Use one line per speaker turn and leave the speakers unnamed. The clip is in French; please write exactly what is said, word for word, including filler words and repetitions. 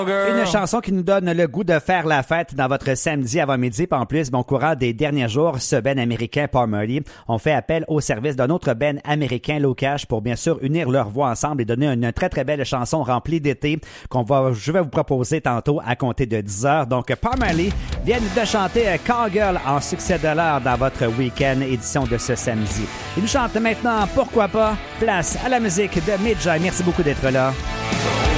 Une chanson qui nous donne le goût de faire la fête dans votre samedi avant midi. Puis en plus, bon, au courant des derniers jours, ce band américain Parmalee ont fait appel au service d'un autre band américain, Low Cash, pour bien sûr unir leurs voix ensemble et donner une très très belle chanson remplie d'été qu'on va, je vais vous proposer tantôt à compter de dix heures. Donc Parmalee viennent de chanter Cowgirl en succès de l'heure dans votre week-end édition de ce samedi. Ils nous chantent maintenant Pourquoi pas, place à la musique de Midjay. Merci beaucoup d'être là.